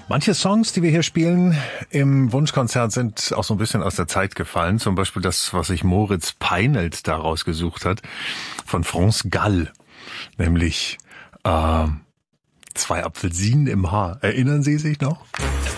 Manche Songs, die wir hier spielen im Wunschkonzert, sind auch so ein bisschen aus der Zeit gefallen. Zum Beispiel das, was sich Moritz Peinelt da rausgesucht hat, von France Gall. Nämlich 2 Apfelsinen im Haar. Erinnern Sie sich noch?